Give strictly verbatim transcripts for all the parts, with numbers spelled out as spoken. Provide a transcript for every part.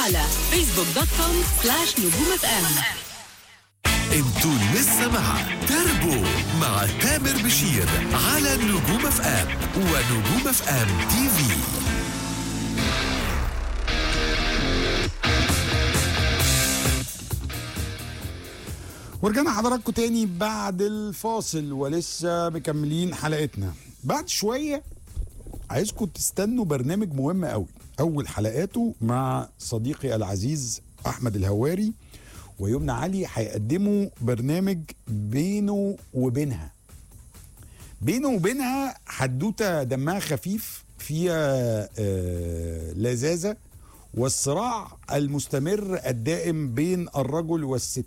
على فيسبوك دوت كوم سلاش نجوم اف ام. انتوا لسه مع تربو مع تامر بشير على نجوم اف ام ونجوم اف ام تي في. ورجعنا حضراتكم تاني بعد الفاصل ولسه مكملين حلقتنا. بعد شوية عايزكم تستنوا برنامج مهم قوي، أول حلقاته مع صديقي العزيز أحمد الهواري ويمنى علي. هيقدموا برنامج بينه وبينها. بينه وبينها حدوتة دمها خفيف فيها آه لذاذة والصراع المستمر الدائم بين الرجل والست،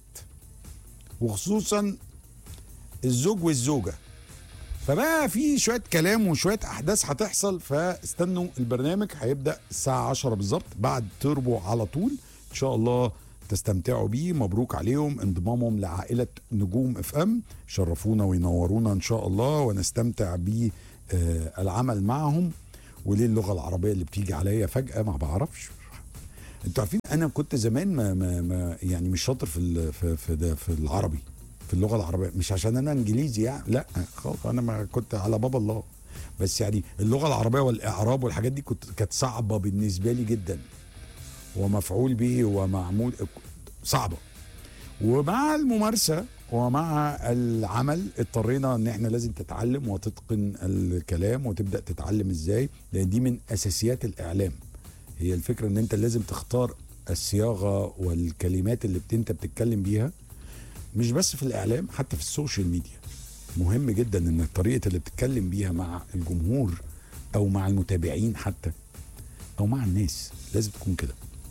وخصوصا الزوج والزوجة. فبقى في شوية كلام وشوية أحداث هتحصل، فاستنوا البرنامج هيبدأ الساعة عشرة بالظبط بعد تربو على طول. إن شاء الله تستمتعوا بيه. مبروك عليهم انضمامهم لعائلة نجوم اف ام، شرفونا وينورونا إن شاء الله ونستمتع بالعمل معهم. وليه اللغة العربية اللي بتيجي عليا فجأة ما بعرفش. انتوا عارفين انا كنت زمان ما, ما, ما يعني مش شاطر في في في, في العربي، في اللغه العربيه، مش عشان انا انجليزي يعني، لا خالص، انا ما كنت على باب الله، بس يعني اللغه العربيه والاعراب والحاجات دي كنت كانت صعبه بالنسبه لي جدا، ومفعول به ومعمول صعبه. ومع الممارسه ومع العمل اضطرينا ان احنا لازم تتعلم وتتقن الكلام وتبدا تتعلم ازاي، لان دي من اساسيات الاعلام. هي الفكرة ان انت لازم تختار الصياغة والكلمات اللي انت بتتكلم بيها، مش بس في الاعلام، حتى في السوشيال ميديا. مهم جدا ان الطريقة اللي بتتكلم بيها مع الجمهور او مع المتابعين حتى او مع الناس لازم تكون كده.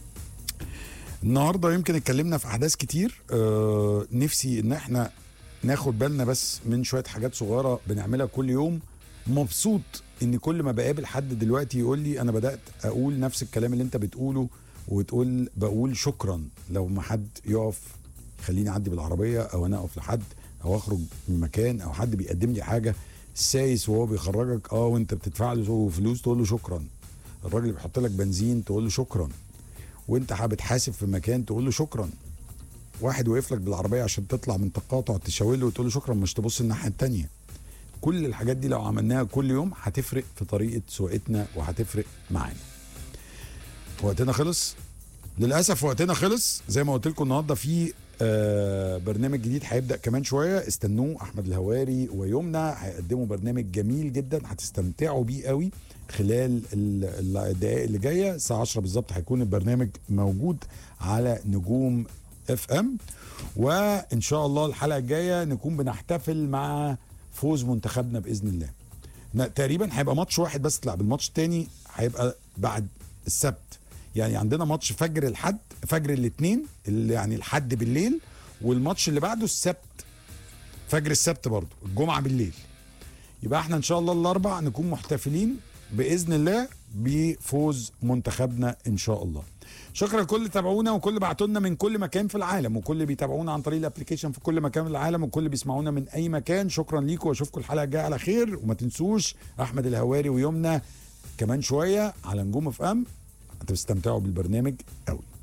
النهاردة يمكن اتكلمنا في احداث كتير. اه نفسي ان احنا ناخد بالنا بس من شوية حاجات صغيرة بنعملها كل يوم. مبسوط ان كل ما بقابل حد دلوقتي يقول لي انا بدأت اقول نفس الكلام اللي انت بتقوله، وتقول بقول شكرا لو ما حد يقف خليني اعدي بالعربية، او انا اقف لحد، او اخرج من مكان، او حد بيقدم لي حاجة، السايس وهو بيخرجك اه وانت بتدفع له فلوس تقول له شكرا، الراجل اللي بيحط لك بنزين تقول له شكرا، وانت بتحاسب في مكان تقول له شكرا، واحد وقف لك بالعربية عشان تطلع من تقاطع تشاور له وتقول له شكرا، مش تبص الناحية التانية. كل الحاجات دي لو عملناها كل يوم هتفرق في طريقة سواقتنا وهتفرق معانا. وقتنا خلص للأسف، وقتنا خلص. زي ما قلت لكم النهارده في آه برنامج جديد هيبدأ كمان شوية، استنوه. أحمد الهواري ويمنى هيقدموا برنامج جميل جدا هتستمتعوا بيه قوي خلال الدقائق اللي جاية. الساعة عشرة بالظبط هيكون البرنامج موجود على نجوم اف ام. وإن شاء الله الحلقة الجاية نكون بنحتفل مع فوز منتخبنا باذن الله. تقريبا هيبقى ماتش واحد بس تلعب، الماتش الثاني هيبقى بعد السبت. يعني عندنا ماتش فجر الحد فجر الاثنين اللي يعني الحد بالليل، والماتش اللي بعده السبت فجر السبت برضه الجمعه بالليل. يبقى احنا ان شاء الله الاربع نكون محتفلين باذن الله بفوز منتخبنا ان شاء الله. شكرا لكل اللي تابعونا وكل اللي بعتوا لنا من كل مكان في العالم، وكل اللي بيتابعونا عن طريق الابلكيشن في كل مكان في العالم، وكل اللي بيسمعونا من اي مكان. شكرا ليكم واشوفكم الحلقه الجايه على خير. وما تنسوش احمد الهواري ويمنى كمان شويه على نجوم اف ام، هتستمتعوا بالبرنامج قوي.